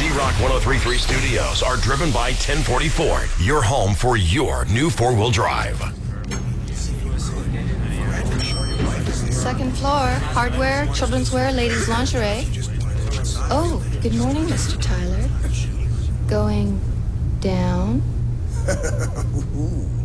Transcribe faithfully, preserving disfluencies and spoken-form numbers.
Z-Rock ten thirty-three studios are driven by ten forty Ford, your home for your new four-wheel drive. Second floor, hardware, children's wear, ladies' lingerie. Oh, good morning, Mister Tyler. Going down?